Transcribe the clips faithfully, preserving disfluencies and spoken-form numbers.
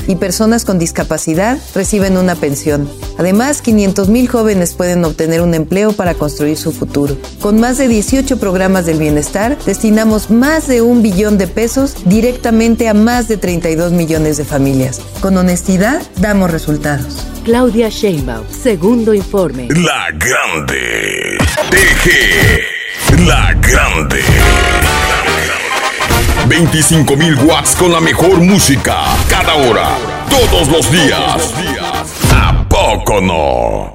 y personas con discapacidad reciben una pensión. Además, quinientos mil jóvenes pueden obtener un empleo para construir su futuro. Con más de dieciocho programas del bienestar, destinamos más de un billón de pesos directamente a más de treinta y dos millones de familias. Con honestidad, damos resultados. Claudia Sheinbaum, segundo informe. La Grande. T G. La Grande. veinticinco mil watts con la mejor música. Cada hora. Todos los días. ¿A poco no?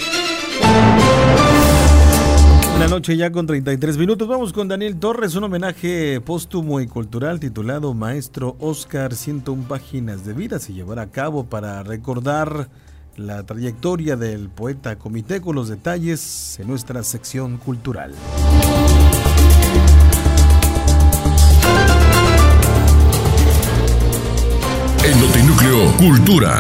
La noche ya con treinta y tres minutos. Vamos con Daniel Torres, un homenaje póstumo y cultural titulado Maestro Óscar, ciento una páginas de vida. Se llevará a cabo para recordar la trayectoria del poeta comiteco. Los detalles en nuestra sección cultural. En Notinúcleo Cultura.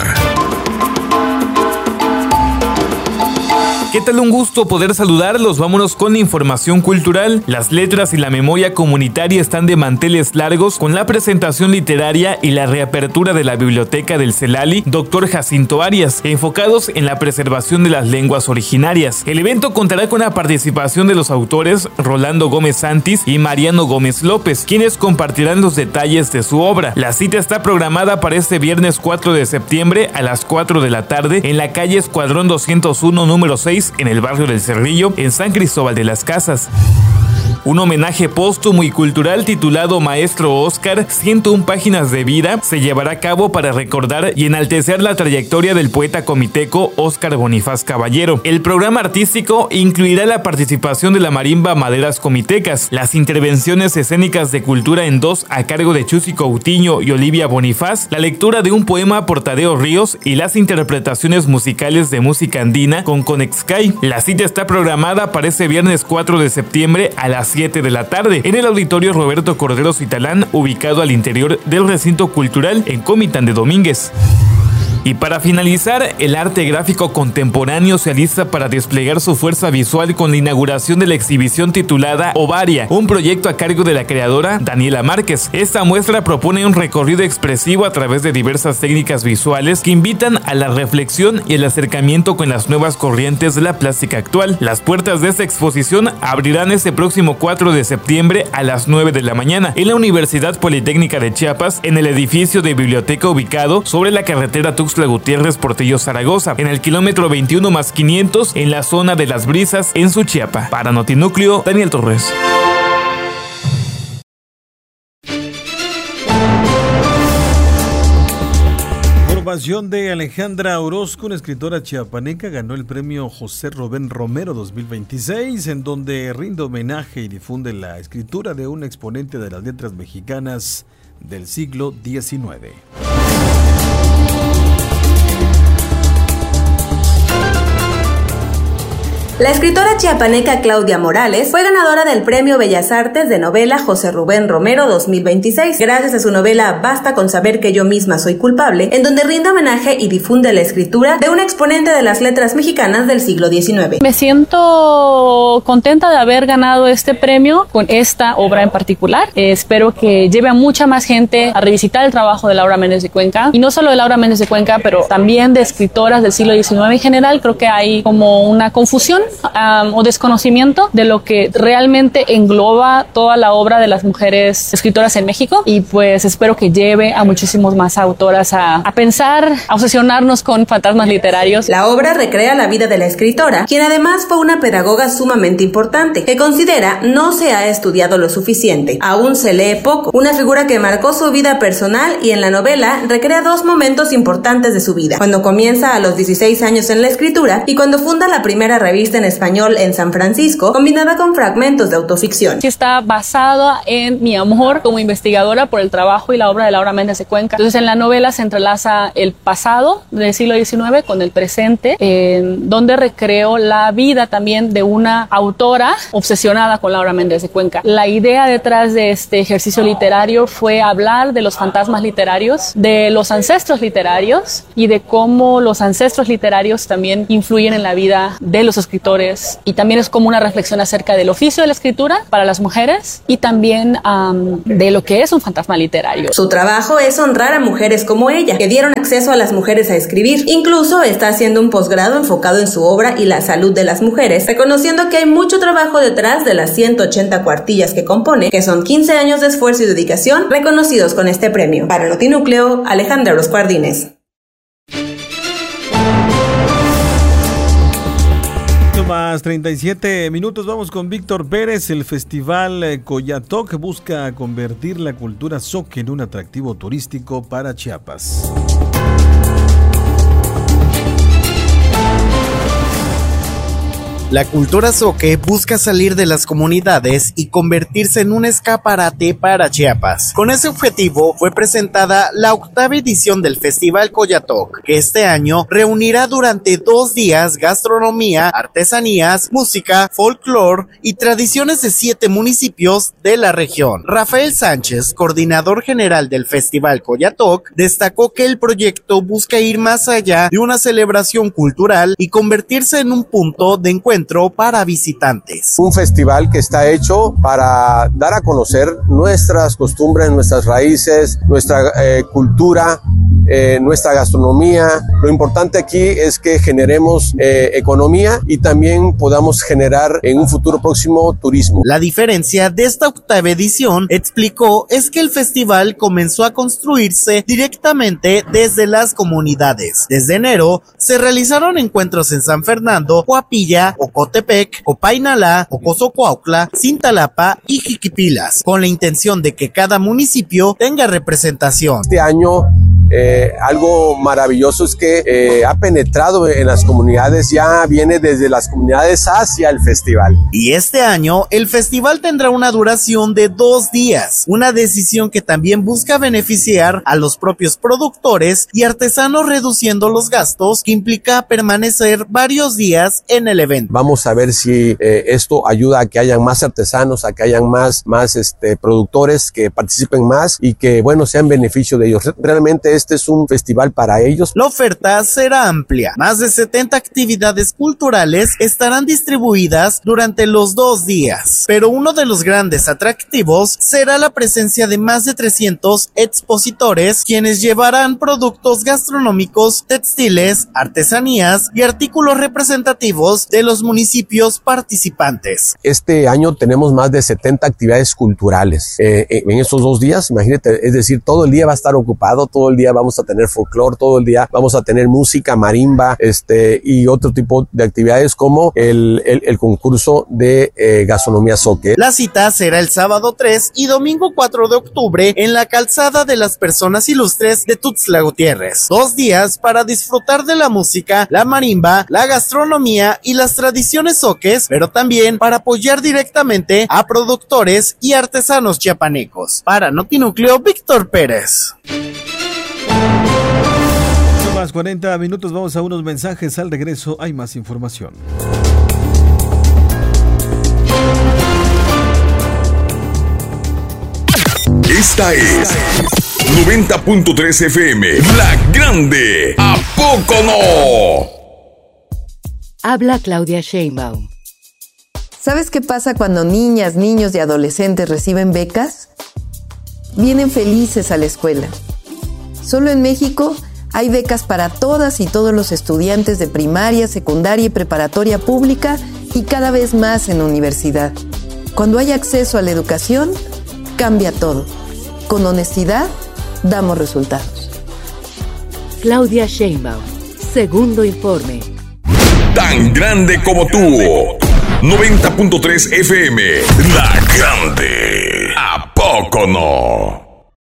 ¿Qué tal? Un gusto poder saludarlos. Vámonos con la información cultural. Las letras y la memoria comunitaria están de manteles largos con la presentación literaria y la reapertura de la biblioteca del Celali Doctor Jacinto Arias, enfocados en la preservación de las lenguas originarias. El evento contará con la participación de los autores Rolando Gómez Santis y Mariano Gómez López, quienes compartirán los detalles de su obra. La cita está programada para este viernes cuatro de septiembre a las cuatro de la tarde en la calle Escuadrón doscientos uno, número seis, en el barrio del Cerrillo, en San Cristóbal de las Casas. Un homenaje póstumo y cultural titulado Maestro Óscar, ciento una páginas de vida, se llevará a cabo para recordar y enaltecer la trayectoria del poeta comiteco Óscar Bonifaz Caballero. El programa artístico incluirá la participación de la marimba Maderas Comitecas, las intervenciones escénicas de cultura en dos a cargo de Chusi Coutinho y Olivia Bonifaz, la lectura de un poema por Tadeo Ríos y las interpretaciones musicales de música andina con Conexcay. La cita está programada para este viernes cuatro de septiembre a las siete de la tarde en el auditorio Roberto Corderos Italán, ubicado al interior del recinto cultural en Comitán de Domínguez. Y para finalizar, el arte gráfico contemporáneo se alista para desplegar su fuerza visual con la inauguración de la exhibición titulada Ovaria, un proyecto a cargo de la creadora Daniela Márquez. Esta muestra propone un recorrido expresivo a través de diversas técnicas visuales que invitan a la reflexión y el acercamiento con las nuevas corrientes de la plástica actual. Las puertas de esta exposición abrirán este próximo cuatro de septiembre a las nueve de la mañana en la Universidad Politécnica de Chiapas, en el edificio de biblioteca ubicado sobre la carretera Tuxtla Gutiérrez Portillo Zaragoza, en el kilómetro veintiuno más quinientos, en la zona de Las Brisas, en Suchiapa. Para Notinúcleo, Daniel Torres. Formación de Alejandra Orozco, una escritora chiapaneca, ganó el premio José Rubén Romero dos mil veintiséis, en donde rinde homenaje y difunde la escritura de un exponente de las letras mexicanas del siglo diecinueve. La escritora chiapaneca Claudia Morales fue ganadora del Premio Bellas Artes de Novela José Rubén Romero dos mil veintiséis, gracias a su novela Basta con saber que yo misma soy culpable, en donde rinde homenaje y difunde la escritura de un exponente de las letras mexicanas del siglo diecinueve. Me siento contenta de haber ganado este premio con esta obra en particular. Eh, espero que lleve a mucha más gente a revisitar el trabajo de Laura Méndez de Cuenca, y no solo de Laura Méndez de Cuenca, pero también de escritoras del siglo diecinueve en general. Creo que hay como una confusión Um, o desconocimiento de lo que realmente engloba toda la obra de las mujeres escritoras en México, y pues espero que lleve a muchísimos más autoras a, a pensar, a obsesionarnos con fantasmas literarios. La obra recrea la vida de la escritora, quien además fue una pedagoga sumamente importante, que considera no se ha estudiado lo suficiente, aún se lee poco, una figura que marcó su vida personal, y en la novela recrea dos momentos importantes de su vida: cuando comienza a los dieciséis años en la escritura y cuando funda la primera revista en español en San Francisco, combinada con fragmentos de autoficción. Está basada en mi amor como investigadora por el trabajo y la obra de Laura Méndez de Cuenca. Entonces, en la novela se entrelaza el pasado del siglo diecinueve con el presente, en donde recreo la vida también de una autora obsesionada con Laura Méndez de Cuenca. La idea detrás de este ejercicio literario fue hablar de los fantasmas literarios, de los ancestros literarios y de cómo los ancestros literarios también influyen en la vida de los escritores escritores, y también es como una reflexión acerca del oficio de la escritura para las mujeres y también um, de lo que es un fantasma literario. Su trabajo es honrar a mujeres como ella, que dieron acceso a las mujeres a escribir. Incluso está haciendo un posgrado enfocado en su obra y la salud de las mujeres, reconociendo que hay mucho trabajo detrás de las ciento ochenta cuartillas que compone, que son quince años de esfuerzo y dedicación reconocidos con este premio. Para Notinúcleo, Alejandra Orozco Ardínez. Más treinta y siete minutos, vamos con Víctor Pérez. El festival Coyatoc busca convertir la cultura zoque en un atractivo turístico para Chiapas. La cultura zoque busca salir de las comunidades y convertirse en un escaparate para Chiapas. Con ese objetivo fue presentada la octava edición del Festival Coyatoc, que este año reunirá durante dos días gastronomía, artesanías, música, folclore y tradiciones de siete municipios de la región. Rafael Sánchez, coordinador general del Festival Coyatoc, destacó que el proyecto busca ir más allá de una celebración cultural y convertirse en un punto de encuentro para visitantes. Un festival que está hecho para dar a conocer nuestras costumbres, nuestras raíces, nuestra eh, cultura, eh, nuestra gastronomía. Lo importante aquí es que generemos eh, economía y también podamos generar en un futuro próximo turismo. La diferencia de esta octava edición, explicó, es que el festival comenzó a construirse directamente desde las comunidades. Desde enero se realizaron encuentros en San Fernando, Coapilla, Ocotepec, Copainalá, Ocosocuautla, Cintalapa y Jiquipilas, con la intención de que cada municipio tenga representación. Este año Eh, algo maravilloso es que eh, ha penetrado en las comunidades, ya viene desde las comunidades hacia el festival. Y este año el festival tendrá una duración de dos días, una decisión que también busca beneficiar a los propios productores y artesanos, reduciendo los gastos que implica permanecer varios días en el evento. Vamos a ver si eh, esto ayuda a que hayan más artesanos, a que hayan más, más este, productores que participen más y que, bueno, sean beneficio de ellos. Realmente este es un festival para ellos. La oferta será amplia. Más de setenta actividades culturales estarán distribuidas durante los dos días. Pero uno de los grandes atractivos será la presencia de más de trescientos expositores, quienes llevarán productos gastronómicos, textiles, artesanías y artículos representativos de los municipios participantes. Este año tenemos más de setenta actividades culturales eh, en estos dos días. Imagínate, es decir, todo el día va a estar ocupado, todo el día vamos a tener folclore, todo el día vamos a tener música, marimba, este, y otro tipo de actividades como el, el, el concurso de eh, gastronomía zoque. La cita será el sábado tres y domingo cuatro de octubre en la calzada de las Personas Ilustres de Tuxtla Gutiérrez. Dos días para disfrutar de la música, la marimba, la gastronomía y las tradiciones zoques, pero también para apoyar directamente a productores y artesanos chiapanecos. Para Notinúcleo, Víctor Pérez. Más cuarenta minutos, vamos a unos mensajes. Al regreso hay más información. Esta es noventa punto tres F M, La Grande. ¿A poco no? Habla Claudia Sheinbaum. ¿Sabes qué pasa cuando niñas, niños y adolescentes reciben becas? Vienen felices a la escuela. Solo en México hay becas para todas y todos los estudiantes de primaria, secundaria y preparatoria pública y cada vez más en universidad. Cuando hay acceso a la educación, cambia todo. Con honestidad, damos resultados. Claudia Sheinbaum, segundo informe. Tan grande como tú. noventa punto tres F M, La Grande. ¿A poco no?